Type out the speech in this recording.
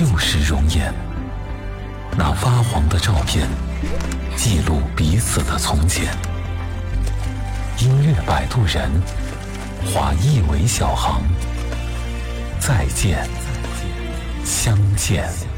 旧时容颜，那发黄的照片，记录彼此的从前。音乐摆渡人，划一尾小航，再见，相见。